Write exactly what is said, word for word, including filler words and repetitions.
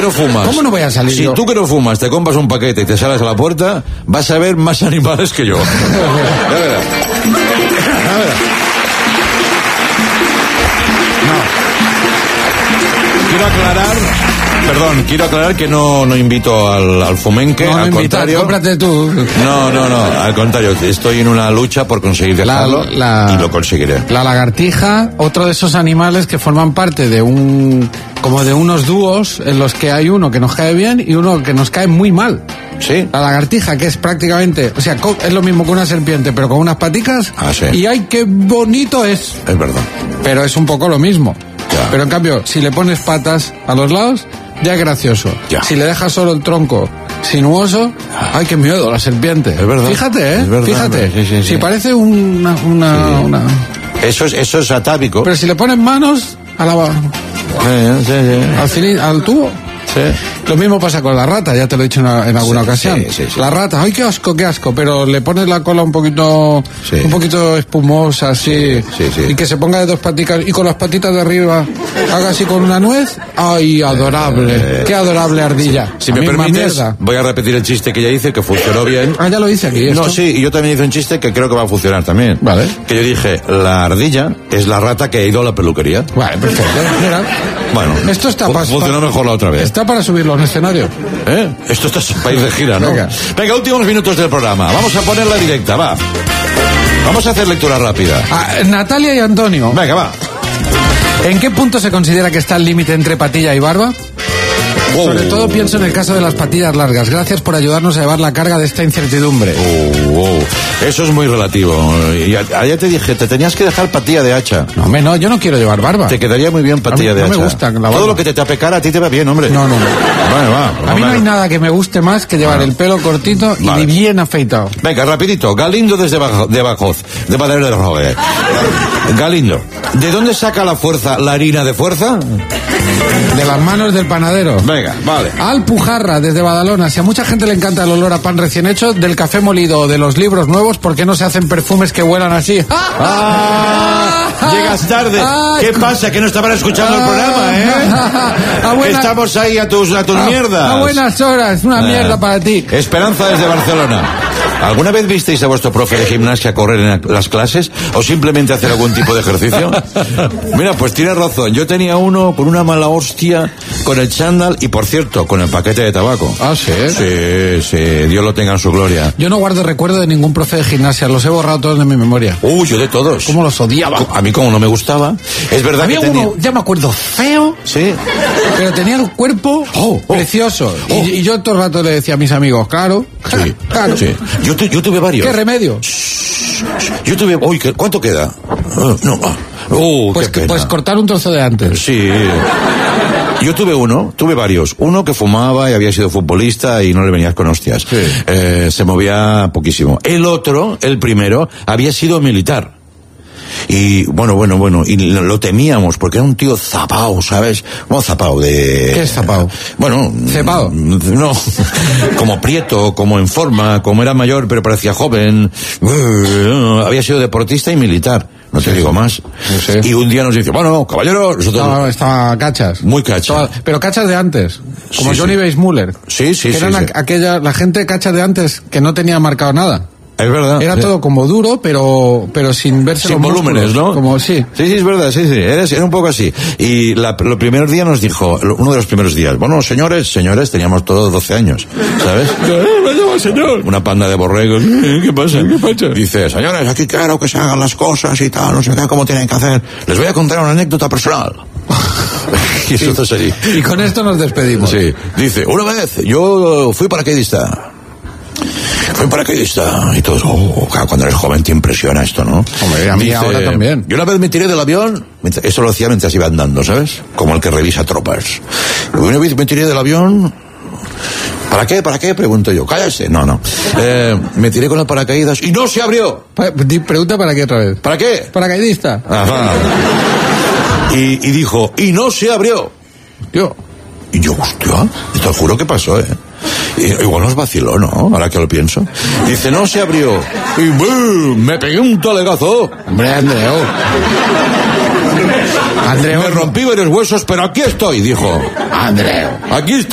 no fumas... ¿Cómo no voy a salir Si yo? tú que no fumas te compras un paquete y te sales a la puerta, vas a ver más animales que yo. Ya verás. Ya verás. Quiero aclarar, perdón, quiero aclarar que no, no invito al, al fumenque, No, no al invitas, contrario. cómprate tú. No, no, no, al contrario, estoy en una lucha por conseguir dejarlo La- la- y lo conseguiré. La lagartija, otro de esos animales que forman parte de un, como de unos dúos en los que hay uno que nos cae bien y uno que nos cae muy mal. ¿Sí? La lagartija, que es prácticamente, o sea, co- es lo mismo que una serpiente, pero con unas paticas. Ah, sí. Y ay, qué bonito es. Es verdad. Pero es un poco lo mismo. Ya. Pero en cambio, si le pones patas a los lados, ya es gracioso. Ya. Si le dejas solo el tronco sinuoso, ay, qué miedo, la serpiente. Es verdad. Fíjate, ¿eh? Es verdad, Fíjate. sí, sí, sí. Si parece una, una, Sí. una... Eso es, eso es atávico. Pero si le pones manos a la, Eh, sí, sí. al, cilin- al tubo. Sí. Lo mismo pasa con la rata, ya te lo he dicho en, en alguna Sí, ocasión. sí, sí, sí. La rata, ay, qué asco, qué asco, pero le pones la cola un poquito, Sí. un poquito espumosa, así, sí, sí. y que se ponga de dos paticas y con las patitas de arriba haga así con una nuez. Ay, adorable, Eh, qué adorable ardilla. Si A me mí, más permites, mierda. voy a repetir el chiste que ya hice, que funcionó bien. Ah, ya lo hice aquí. No, esto. sí, y yo también hice un chiste que creo que va a funcionar también. Vale. Que yo dije, la ardilla es la rata que ha ido a la peluquería. Vale, perfecto. Mira, Bueno, esto está fu- para funcionó mejor la otra vez. Está para subirlo a un escenario. ¿Eh? Esto está para ir de gira, ¿no? Venga. Venga, últimos minutos del programa. Vamos a ponerla directa, va. Vamos a hacer lectura rápida. Ah, Natalia y Antonio, Venga, va. ¿en qué punto se considera que está el límite entre patilla y barba? Wow. Sobre todo pienso en el caso de las patillas largas. Gracias por ayudarnos a llevar la carga de esta incertidumbre. Oh, wow. Eso es muy relativo. Y a- ayer te dije, te tenías que dejar patilla de hacha. No, hombre, no, yo no quiero llevar barba. Te quedaría muy bien patilla A mí de no hacha. me gusta la barba. Todo lo que te tape cara a ti te va bien, hombre. No, no, no. Bueno, va. A mí no hombre. hay nada que me guste más que llevar Bueno. el pelo cortito y Vale. bien afeitado. Venga, rapidito. Galindo desde Bajo- de Bajoz, de Padre de Rogue. Galindo, ¿de dónde saca la fuerza la harina de fuerza? De las manos del panadero. Venga, vale. Alpujarra, desde Badalona. Si a mucha gente le encanta el olor a pan recién hecho, del café molido o de los libros nuevos, ¿por qué no se hacen perfumes que huelan así? ¡Ah! Llegas tarde. Ay, ¿Qué pasa? Que no estaban escuchando el programa, ¿eh? A buena- Estamos ahí a tus, a tus a- mierdas. A buenas horas, una Ah. mierda para ti. Esperanza desde Barcelona. ¿Alguna vez visteis a vuestro profe de gimnasia correr en las clases o simplemente hacer algún tipo de ejercicio? Mira, pues tienes razón. Yo tenía uno con una mala hostia, con el chándal y, por cierto, con el paquete de tabaco. Ah, ¿sí? Sí, sí, Dios lo tenga en su gloria. Yo no guardo recuerdo de ningún profe de gimnasia, los he borrado todos de mi memoria. Uy, yo de todos. ¿Cómo los odiaba? A mí como no me gustaba. Es verdad Había que tenía... uno, ya me acuerdo, feo, Sí. pero tenía el cuerpo Oh, oh, precioso. oh. Y, y yo todo el rato le decía a mis amigos, claro, Sí, claro. sí. Yo, tu- yo tuve varios. ¿Qué remedio? Yo tuve... Uy, ¿qué- ¿cuánto queda? Ah, no. ah. Uh, Pues, qué pena. pues cortar un trozo de antes. Sí. Yo tuve uno, tuve varios. Uno que fumaba y había sido futbolista y no le venías con hostias. Sí. Eh, se movía poquísimo. El otro, el primero, había sido militar. Y bueno, bueno, bueno, y lo, lo temíamos porque era un tío zapao, ¿sabes? Bueno, zapao de... ¿Qué es zapao? Bueno... ¿Cepao? No, como prieto, como en forma, como era mayor pero parecía joven. Había sido deportista y militar, no te Sí, digo sí. más. Sí, sí. Y un día nos dice, bueno, caballero, nosotros... Estaba, estaba cachas. Muy cacha. Estaba- pero cachas de antes, como Sí, Johnny sí. Weissmuller. Sí, sí, que sí, eran sí. a- aquella, la gente cachas de antes que no tenía marcado nada. Es verdad. Era Sí. todo como duro, pero pero sin verse Sin los volúmenes, músculos. ¿no? Como sí. Sí, sí, es verdad, sí, sí, era, era un poco así. Y la, los primeros días nos dijo, uno de los primeros días, bueno, señores, señores, teníamos todos doce años, ¿sabes? me llamo señor. Una panda de borregos, "Eh, ¿qué pasa? ¿Qué pasa? Dice, señores, aquí quiero que se hagan las cosas y tal, no sé qué, cómo tienen que hacer. Les voy a contar una anécdota personal. Y eso es así. Y con esto nos despedimos. Sí, dice, una vez yo fui paracaidista. Fui paracaidista y todos, oh, claro, cuando eres joven te impresiona esto, ¿no? Hombre, a mí ahora también. Yo una vez me tiré del avión, mientras- eso lo hacía mientras iba andando, ¿sabes? Como el que revisa tropas. Y una vez me tiré del avión, ¿para qué? ¿Para qué? Pregunto yo, cállese. No, no. Eh, me tiré con las paracaídas y no se abrió. Pa- di- Pregunta para qué otra vez. ¿Para qué? Paracaidista. Ajá. Y, y dijo, y no se abrió. Yo. Y yo, hostia, te lo juro que pasó, ¿eh? Y, igual nos vaciló, ¿no? Ahora que lo pienso. Dice, no se abrió. Y ¡bum! Me pegué un talegazo. Hombre, Andreu. Andreu. Me rompí varios huesos, pero aquí estoy, dijo. Andreu. Aquí estoy.